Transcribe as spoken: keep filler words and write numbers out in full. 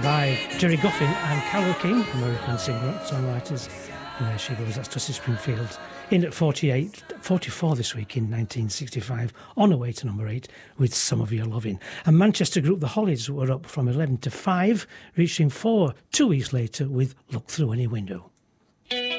by Jerry Goffin and Carole King, American singer-songwriters. And there she goes, that's Dusty Springfield. In at forty-eight, forty-four this week in nineteen sixty-five, on her way to number eight with Some of Your Lovin'. And Manchester group The Hollies were up from eleven to five, reaching four two weeks later with Look Through Any Window.